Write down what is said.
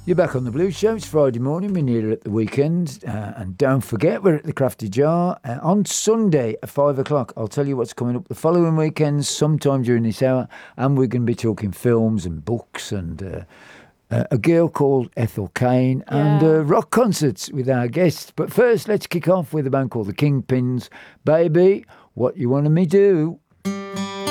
You're back on the Blues Show. It's Friday morning. We're nearly at the weekend. And don't forget, we're at the Crafty Jar on Sunday at 5 o'clock. I'll tell you what's coming up the following weekends, sometime during this hour. And we're going to be talking films and books and a girl called Ethel Kane and rock concerts with our guests. But first, let's kick off with a band called the Kingpins. Baby, what you wanted me do?